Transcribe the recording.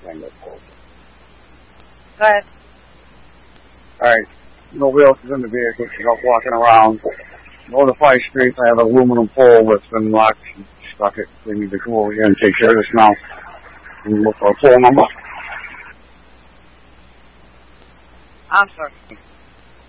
window closed. Go ahead. Alright, nobody else is in the vehicle. She's out walking around. Notify Street, I have an aluminum pole that's been locked and stuck it. They need to come over here and take care of this now. And look for a pole number. I'm sorry.